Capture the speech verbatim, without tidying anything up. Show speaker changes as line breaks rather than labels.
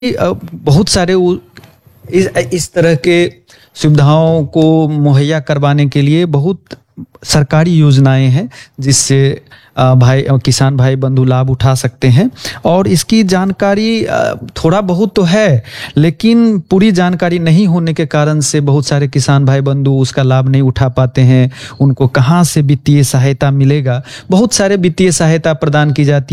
अ, बहुत सारे उ इस इस तरह के सुविधाओं को मुहैया करवाने के लिए बहुत सरकारी योजनाएँ हैं, जिससे अ, भाई अ, किसान भाई बंधु लाभ उठा सकते हैं और इसकी जानकारी अ, थोड़ा बहुत तो है, लेकिन पूरी जानकारी नहीं होने के कारण से बहुत सारे किसान भाई बंधु उसका लाभ नहीं उठा पाते हैं। उनको कहाँ से वित्तीय सहायता मिलेगा? बहुत सारे वित्तीय सहायता प्रदान की जाती